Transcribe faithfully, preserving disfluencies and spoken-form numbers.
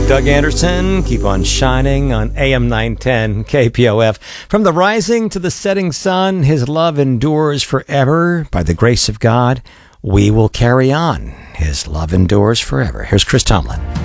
Doug Anderson, keep on shining on A M nine ten K P O F. From the rising to the setting sun, his love endures forever. By the grace of God, we will carry on. His love endures forever. Here's Chris Tomlin.